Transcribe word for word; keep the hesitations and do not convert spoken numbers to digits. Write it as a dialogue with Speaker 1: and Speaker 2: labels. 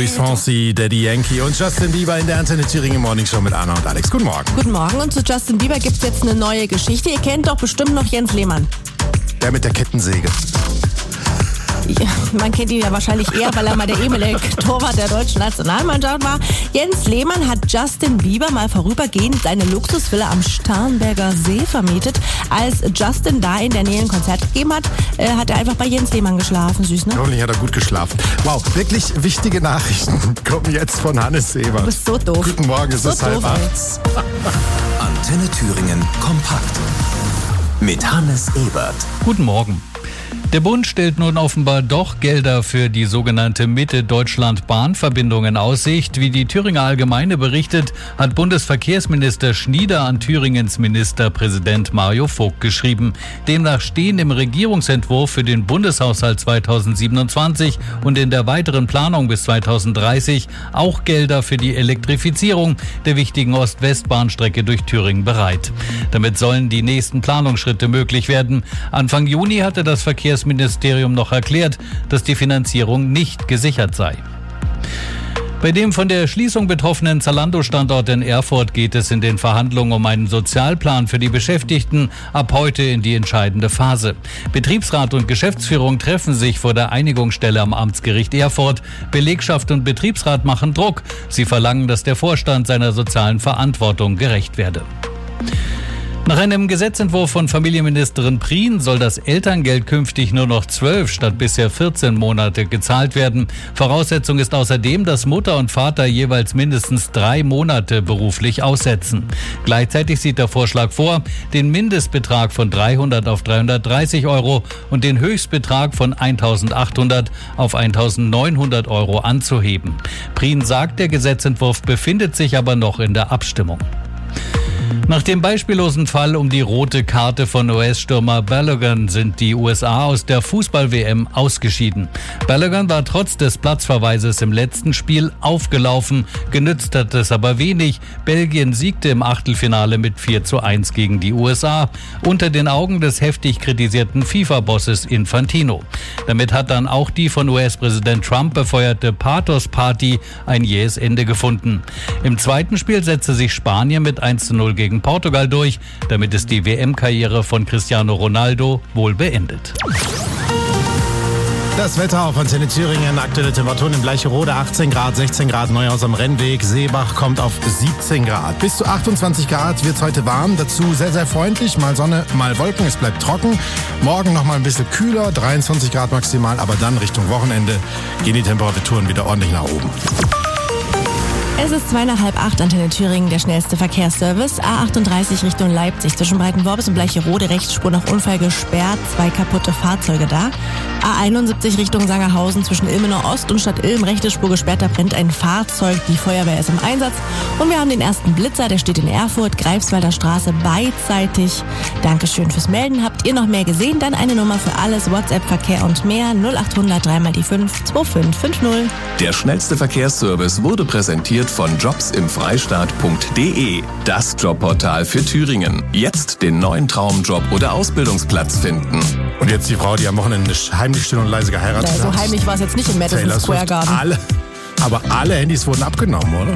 Speaker 1: Luis Fonsi, Daddy Yankee und Justin Bieber in der Antenne Thüringen Morning Show mit Anna und Alex. Guten Morgen.
Speaker 2: Guten Morgen, und zu Justin Bieber gibt es jetzt eine neue Geschichte. Ihr kennt doch bestimmt noch Jens Lehmann.
Speaker 1: Der mit der Kettensäge.
Speaker 2: Ja, man kennt ihn ja wahrscheinlich eher, weil er mal der ehemalige Torwart der deutschen Nationalmannschaft war. Jens Lehmann hat Justin Bieber mal vorübergehend seine Luxusvilla am Starnberger See vermietet. Als Justin da in der Nähe ein Konzert gegeben hat, äh, hat er einfach bei Jens Lehmann geschlafen. Süß, ne?
Speaker 1: Hoffentlich hat er gut geschlafen. Wow, wirklich wichtige Nachrichten kommen jetzt von Hannes Ebert.
Speaker 2: Du bist so doof.
Speaker 1: Guten Morgen, es
Speaker 2: so
Speaker 1: ist halb acht.
Speaker 3: Antenne Thüringen kompakt mit Hannes Ebert.
Speaker 4: Guten Morgen. Der Bund stellt nun offenbar doch Gelder für die sogenannte Mitte-Deutschland-Bahnverbindung in Aussicht. Wie die Thüringer Allgemeine berichtet, hat Bundesverkehrsminister Schnieder an Thüringens Ministerpräsident Mario Vogt geschrieben. Demnach stehen im Regierungsentwurf für den Bundeshaushalt zweitausendsiebenundzwanzig und in der weiteren Planung bis zweitausenddreißig auch Gelder für die Elektrifizierung der wichtigen Ost-West-Bahnstrecke durch Thüringen bereit. Damit sollen die nächsten Planungsschritte möglich werden. Anfang Juni hatte das Verkehrsministerium noch erklärt, dass die Finanzierung nicht gesichert sei. Bei dem von der Schließung betroffenen Zalando-Standort in Erfurt geht es in den Verhandlungen um einen Sozialplan für die Beschäftigten ab heute in die entscheidende Phase. Betriebsrat und Geschäftsführung treffen sich vor der Einigungsstelle am Amtsgericht Erfurt. Belegschaft und Betriebsrat machen Druck. Sie verlangen, dass der Vorstand seiner sozialen Verantwortung gerecht werde. Nach einem Gesetzentwurf von Familienministerin Prien soll das Elterngeld künftig nur noch zwölf statt bisher vierzehn Monate gezahlt werden. Voraussetzung ist außerdem, dass Mutter und Vater jeweils mindestens drei Monate beruflich aussetzen. Gleichzeitig sieht der Vorschlag vor, den Mindestbetrag von dreihundert auf dreihundertdreißig Euro und den Höchstbetrag von eintausendachthundert auf eintausendneunhundert Euro anzuheben. Prien sagt, der Gesetzentwurf befindet sich aber noch in der Abstimmung. Nach dem beispiellosen Fall um die rote Karte von U S-Stürmer Balogun sind die U S A aus der Fußball-W M ausgeschieden. Balogun war trotz des Platzverweises im letzten Spiel aufgelaufen, genützt hat es aber wenig. Belgien siegte im Achtelfinale mit vier zu eins gegen die U S A, unter den Augen des heftig kritisierten FIFA-Bosses Infantino. Damit hat dann auch die von U S-Präsident Trump befeuerte Pathos-Party ein jähes Ende gefunden. Im zweiten Spiel setzte sich Spanien mit eins zu null gegen Portugal durch. Damit ist die W M-Karriere von Cristiano Ronaldo wohl beendet.
Speaker 1: Das Wetter auf Antenne Thüringen, aktuelle Temperaturen in Bleicherode achtzehn Grad, sechzehn Grad Neuhaus am Rennweg, Seebach kommt auf siebzehn Grad. Bis zu achtundzwanzig Grad wird es heute warm, dazu sehr, sehr freundlich, mal Sonne, mal Wolken, es bleibt trocken. Morgen noch mal ein bisschen kühler, dreiundzwanzig Grad maximal, aber dann Richtung Wochenende gehen die Temperaturen wieder ordentlich nach oben.
Speaker 2: Es ist zweieinhalb acht, Antenne Thüringen, der schnellste Verkehrsservice. A achtunddreißig Richtung Leipzig, zwischen Breitenworbis und Bleicherode, Rechtsspur nach Unfall gesperrt, zwei kaputte Fahrzeuge da. A einundsiebzig Richtung Sangerhausen, zwischen Ilmenau Ost und Stadt Ilm, rechte Spur gesperrt, da brennt ein Fahrzeug, die Feuerwehr ist im Einsatz. Und wir haben den ersten Blitzer, der steht in Erfurt, Greifswalder Straße, beidseitig. Dankeschön fürs Melden. Habt ihr noch mehr gesehen? Dann eine Nummer für alles, WhatsApp, Verkehr und mehr, null achthundert drei mal die fünf zwei fünf fünf null.
Speaker 3: Der schnellste Verkehrsservice wurde präsentiert von jobs im freistaat punkt de, das Jobportal für Thüringen. Jetzt den neuen Traumjob oder Ausbildungsplatz finden.
Speaker 1: Und jetzt die Frau, die am Wochenende heimlich still und leise geheiratet
Speaker 2: Ja, so
Speaker 1: hat.
Speaker 2: heimlich war es jetzt nicht im Madison
Speaker 1: Taylor
Speaker 2: Square
Speaker 1: Swift.
Speaker 2: Garden.
Speaker 1: Alle, aber alle Handys wurden abgenommen, oder?